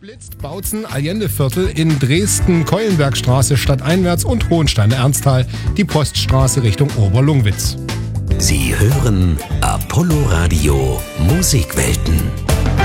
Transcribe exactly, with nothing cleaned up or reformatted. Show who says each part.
Speaker 1: Blitzt Bautzen, Allendeviertel in Dresden, Keulenbergstraße stadteinwärts und Hohenstein-Ernsthal, die Poststraße Richtung Oberlungwitz.
Speaker 2: Sie hören Apollo Radio Musikwelten.